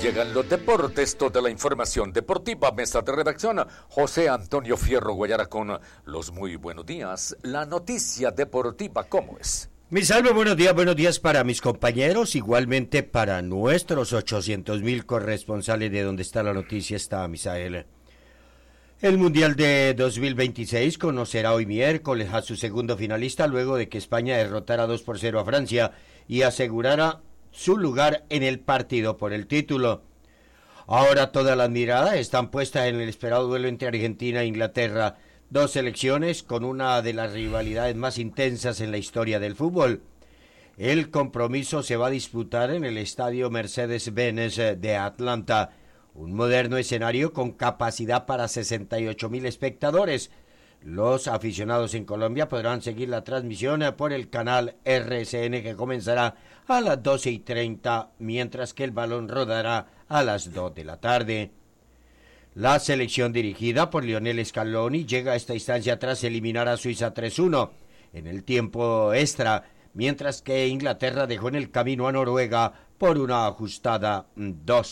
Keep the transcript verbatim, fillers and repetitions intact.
Llegan los deportes, toda la información deportiva, mesa de redacción, José Antonio Fierro Guayara con los muy buenos días. La noticia deportiva, ¿cómo es? Mi salve, buenos días, buenos días para mis compañeros, igualmente para nuestros ochocientos mil corresponsales de donde está la noticia, está Misael. El Mundial de dos mil veintiséis conocerá hoy miércoles a su segundo finalista luego de que España derrotara dos por cero a Francia y asegurara su lugar en el partido por el título. Ahora todas las miradas están puestas en el esperado duelo entre Argentina e Inglaterra, dos selecciones con una de las rivalidades más intensas en la historia del fútbol. El compromiso se va a disputar en el estadio Mercedes-Benz de Atlanta, un moderno escenario con capacidad para sesenta y ocho mil espectadores. Los aficionados en Colombia podrán seguir la transmisión por el canal R C N que comenzará a las doce y treinta, mientras que el balón rodará a las dos de la tarde. La selección dirigida por Lionel Scaloni llega a esta instancia tras eliminar a Suiza tres uno en el tiempo extra, mientras que Inglaterra dejó en el camino a Noruega por una ajustada dos